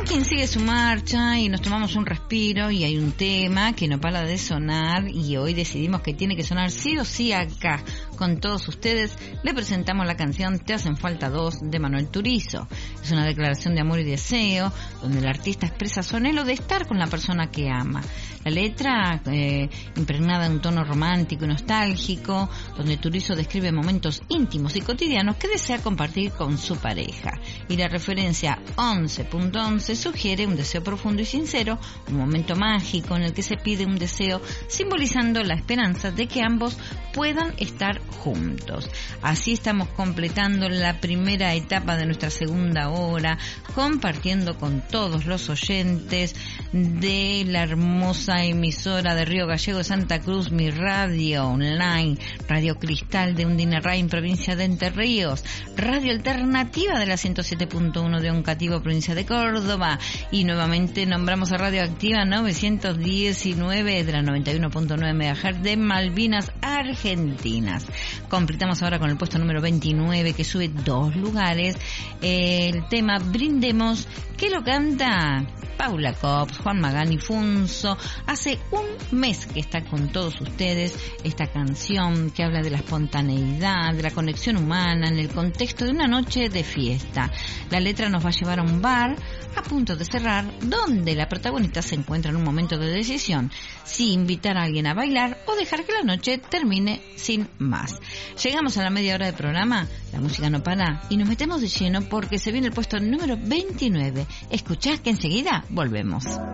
ranking sigue su marcha y nos tomamos un respiro y hay un tema que no para de sonar y hoy decidimos que tiene que sonar sí o sí acá. Con todos ustedes le presentamos la canción Te hacen falta dos de Manuel Turizo. Es una declaración de amor y deseo donde el artista expresa su anhelo de estar con la persona que ama. La letra, impregnada en un tono romántico y nostálgico, donde Turizo describe momentos íntimos y cotidianos que desea compartir con su pareja. Y la referencia 11.11 sugiere un deseo profundo y sincero, un momento mágico en el que se pide un deseo simbolizando la esperanza de que ambos puedan estar juntos. Así estamos completando la primera etapa de nuestra segunda hora, compartiendo con todos los oyentes de la hermosa emisora de Río Gallego de Santa Cruz, mi radio online, Radio Cristal de Undinarrain, provincia de Entre Ríos, Radio Alternativa de la 107.1 de Oncativo, provincia de Córdoba, y nuevamente nombramos a Radio Activa 919 de la 91.9 MHz de Malvinas, Argentinas. Completamos ahora con el puesto número 29, que sube 2 lugares, el tema Brindemos, que lo canta Paula Cops, Juan Magán y Funso. Hace un mes que está con todos ustedes esta canción que habla de la espontaneidad, de la conexión humana en el contexto de una noche de fiesta. La letra nos va a llevar a un bar a punto de cerrar, donde la protagonista se encuentra en un momento de decisión, si invitar a alguien a bailar o dejar que la noche termine sin más. Llegamos a la media hora de programa, la música no para y nos metemos de lleno porque se viene el puesto número 29. Escuchá que enseguida volvemos.